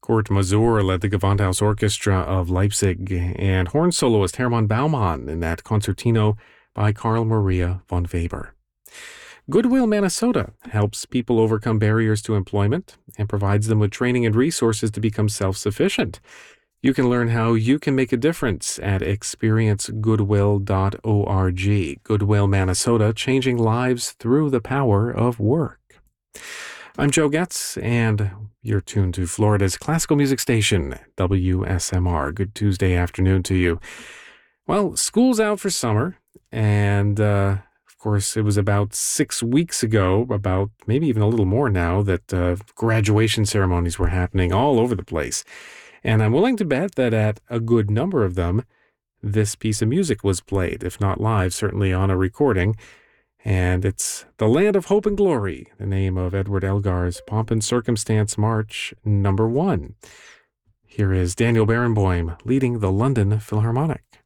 Kurt Mazur led the Gewandhaus Orchestra of Leipzig, and horn soloist Hermann Baumann in that concertino by Carl Maria von Weber. Goodwill Minnesota helps people overcome barriers to employment and provides them with training and resources to become self-sufficient. You can learn how you can make a difference at experiencegoodwill.org. Goodwill Minnesota, changing lives through the power of work. I'm Joe Getz, and you're tuned to Florida's classical music station, WSMR. Good Tuesday afternoon to you. Well, school's out for summer, and of course, it was about 6 weeks ago, about maybe even a little more now, that graduation ceremonies were happening all over the place. And I'm willing to bet that at a good number of them, this piece of music was played, if not live, certainly on a recording. And it's The Land of Hope and Glory, the name of Edward Elgar's Pomp and Circumstance March No. 1. Here is Daniel Barenboim leading the London Philharmonic.